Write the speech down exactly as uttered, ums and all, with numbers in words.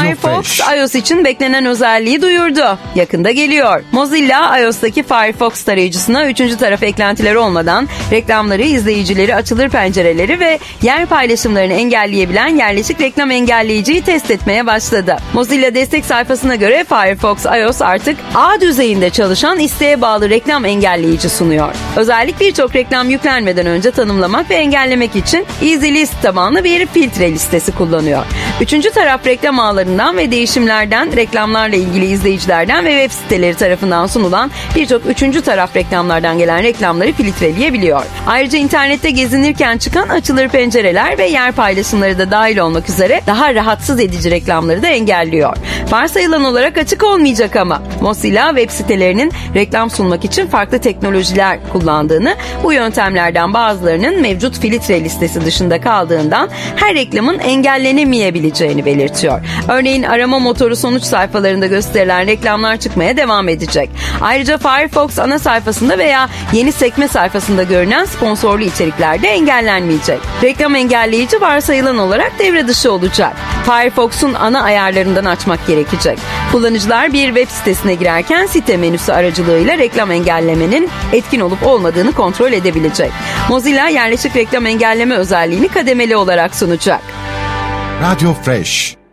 Firefox, Fresh. iOS için beklenen özelliği duyurdu. Yakında geliyor. Mozilla, iOS'taki Firefox tarayıcısına üçüncü taraf eklentileri olmadan reklamları, izleyicileri, açılır pencereleri ve yer paylaşımlarını engelleyebilen yerleşik reklam engelleyiciyi test etmeye başladı. Mozilla destek sayfasına göre Firefox iOS artık ağ düzeyinde çalışan isteğe bağlı reklam engelleyici sunuyor. Özellik birçok reklam yüklenmeden önce tanımlamak ve engellemek için EasyList tabanlı bir filtre listesi kullanıyor. Üçüncü taraf reklam ağlarından ve değişimlerden, reklamlarla ilgili izleyicilerden ve web siteleri tarafından sunulan birçok üçüncü taraf reklamlardan gelen reklamları filtreleyebiliyor. Ayrıca internette gezinirken çıkan açılır pencereler ve yer paylaşımları da dahil olmak üzere daha rahatsız edici reklamları da engelliyor. Varsayılan olarak açık olmayacak ama Mozilla web sitelerinin reklam sunmak için farklı teknolojiler kullandığını, bu yöntemlerden bazılarının mevcut filtre listesi dışında kaldığından her reklamın engellenemeyebileceğini belirtiyor. Örneğin arama motoru sonuç sayfalarında gösterilen reklamlar çıkmaya devam edecek. Ayrıca Firefox ana sayfasında veya yeni sekme sayfasında görünen sponsorlu içerikler de engellenmeyecek. Reklam engelleyici varsayılan olarak devre dışı olacak. Firefox'un ana ayarlarından açmak gerekecek. Kullanıcılar bir web sitesine girerken site menüsü aracılığıyla reklam engellemenin etkin olup olmadığını kontrol edebilecek. Mozilla yerleşik reklam engelleme özelliğini kademeli olarak sunacak. Radio Fresh.